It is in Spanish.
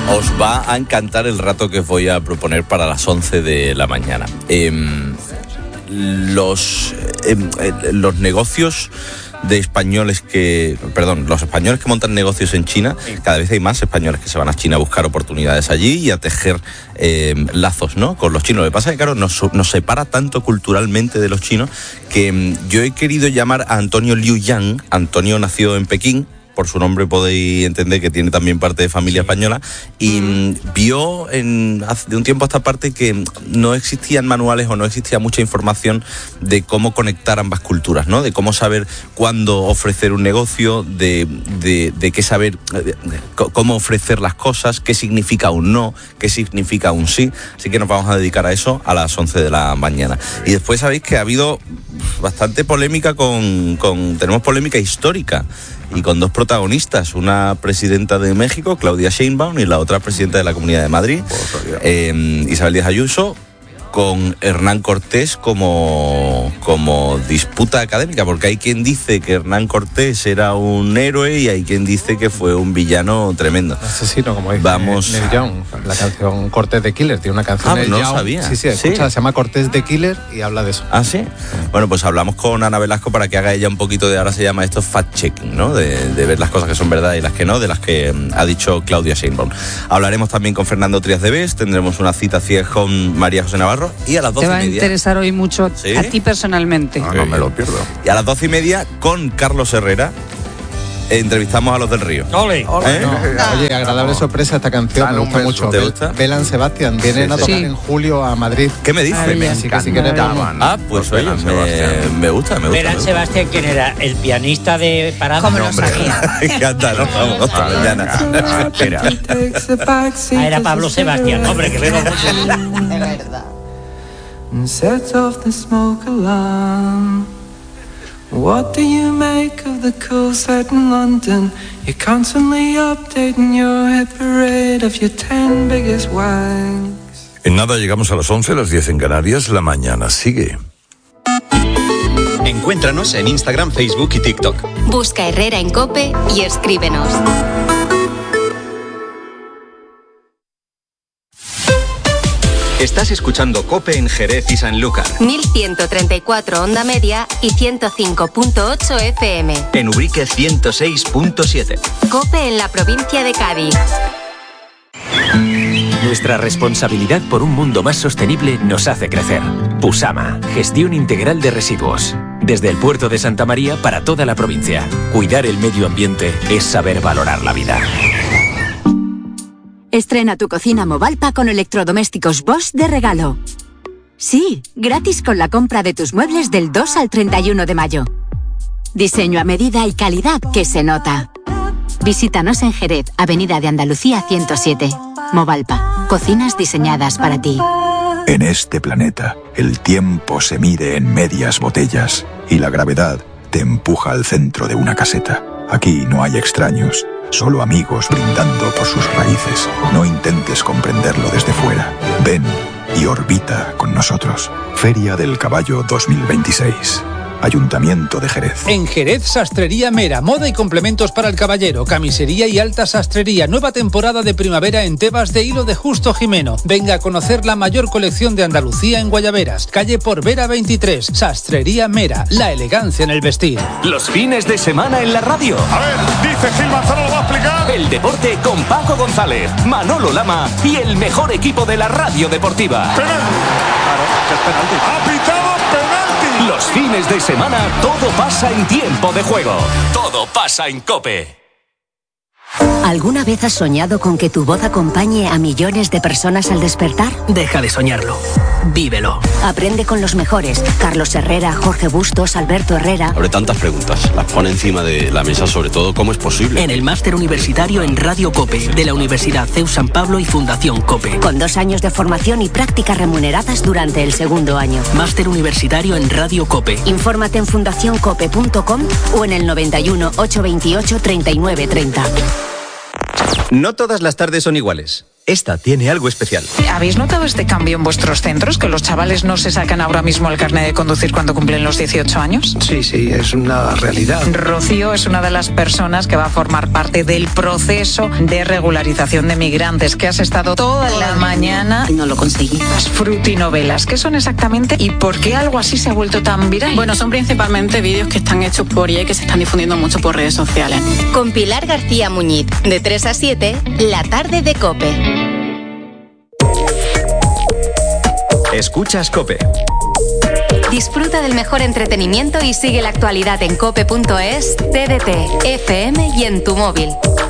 Os va a encantar el rato que os voy a proponer para las 11 de la mañana. Los negocios de españoles los españoles que montan negocios en China, cada vez hay más españoles que se van a China a buscar oportunidades allí y a tejer lazos, ¿no?, con los chinos. Lo que pasa es que, claro, nos separa tanto culturalmente de los chinos que yo he querido llamar a Antonio Liu Yang. Antonio nació en Pekín. Por su nombre podéis entender que tiene también parte de familia española, y vio de un tiempo a esta parte que no existían manuales o no existía mucha información de cómo conectar ambas culturas, ¿no? De cómo saber cuándo ofrecer un negocio, de qué saber cómo ofrecer las cosas, qué significa un no, qué significa un sí. Así que nos vamos a dedicar a eso a las 11 de la mañana. Y después sabéis que ha habido bastante polémica tenemos polémica histórica y con dos protagonistas, una presidenta de México, Claudia Sheinbaum, y la otra presidenta de la Comunidad de Madrid, Isabel Díaz Ayuso, con Hernán Cortés como disputa académica, porque hay quien dice que Hernán Cortés era un héroe y hay quien dice que fue un villano tremendo. Asesino, como dice Neil Young, la canción Cortés de Killer, tiene una canción no lo sabía. Sí, escucha, se llama Cortés de Killer y habla de eso. ¿Ah, sí? Bueno, pues hablamos con Ana Velasco para que haga ella un poquito de, ahora se llama esto fact-checking, ¿no? De ver las cosas que son verdad y las que no, de las que ha dicho Claudia Sheinbaum. Hablaremos también con Fernando Trías de Bes, tendremos una cita ciega con María José Navarro, y a las 12:30... Te va a interesar hoy mucho, ¿sí?, a ti personalmente. No me lo pierdo. Y a las 12:30 con Carlos Herrera entrevistamos a los del Río. ¡Ole! Oye, agradable sorpresa esta canción, me gusta mucho. ¿Te gusta? Belán Sebastián, vienen a tocar en julio a Madrid. ¿Qué me dices? Así que si quieres pues oye, me gusta. Belán Sebastián, ¿quién era? ¿El pianista de Parada? ¿Cómo lo sabía? Me encanta, ¿no? Vamos mañana. Era Pablo Sebastián, hombre, que vengo mucho. De verdad. Set off the smoke alarm. What do you make of the cool set in London? You're constantly updating your hit parade of your 10 biggest wanks. En nada llegamos a las 11, las 10 en Canarias. La mañana sigue. Encuéntranos en Instagram, Facebook y TikTok. Busca Herrera en COPE y escríbenos. Estás escuchando COPE en Jerez y Sanlúcar. 1134 onda media y 105.8 FM. En Ubrique 106.7. COPE en la provincia de Cádiz. Nuestra responsabilidad por un mundo más sostenible nos hace crecer. Pusama, gestión integral de residuos. Desde el puerto de Santa María para toda la provincia. Cuidar el medio ambiente es saber valorar la vida. Estrena tu cocina Movalpa con electrodomésticos Bosch de regalo. Sí, gratis con la compra de tus muebles del 2 al 31 de mayo. Diseño a medida y calidad que se nota. Visítanos en Jerez, Avenida de Andalucía 107. Movalpa, cocinas diseñadas para ti. En este planeta, el tiempo se mide en medias botellas y la gravedad te empuja al centro de una caseta. Aquí no hay extraños. Solo amigos brindando por sus raíces. No intentes comprenderlo desde fuera. Ven y orbita con nosotros. Feria del Caballo 2026. Ayuntamiento de Jerez. En Jerez, Sastrería Mera, moda y complementos para el caballero, camisería y alta sastrería, nueva temporada de primavera en tebas de hilo de Justo Jimeno. Venga a conocer la mayor colección de Andalucía en Guayaberas, calle Porvera 23, Sastrería Mera, la elegancia en el vestir. Los fines de semana en la radio. A ver, dice Gil Manzano, ¿lo va a explicar? El deporte con Paco González, Manolo Lama y el mejor equipo de la radio deportiva. ¡Penalti! Claro, que es penalti. ¡Ha pitado penalti! Los fines de semana todo pasa en tiempo de juego. Todo pasa en COPE. ¿Alguna vez has soñado con que tu voz acompañe a millones de personas al despertar? Deja de soñarlo. Vívelo. Aprende con los mejores. Carlos Herrera, Jorge Bustos, Alberto Herrera. Abre tantas preguntas. Las pone encima de la mesa, sobre todo, ¿cómo es posible? En el máster universitario en Radio COPE de la Universidad CEU San Pablo y Fundación COPE. Con 2 años de formación y prácticas remuneradas durante el segundo año. Máster universitario en Radio COPE. Infórmate en fundacioncope.com o en el 91 828 39 30. No todas las tardes son iguales. esta tiene algo especial. ¿Habéis notado este cambio en vuestros centros? ¿Que los chavales no se sacan ahora mismo el carnet de conducir cuando cumplen los 18 años? Sí, es una realidad. Rocío es una de las personas que va a formar parte del proceso de regularización de migrantes, que has estado toda la mañana. No lo conseguí. Las frutinovelas, ¿qué son exactamente y por qué algo así se ha vuelto tan viral? Bueno, son principalmente vídeos que están hechos por IA y que se están difundiendo mucho por redes sociales. Con Pilar García Muñiz, de 3 a 7, la tarde de COPE. Escuchas COPE. Disfruta del mejor entretenimiento y sigue la actualidad en cope.es, TDT, FM y en tu móvil.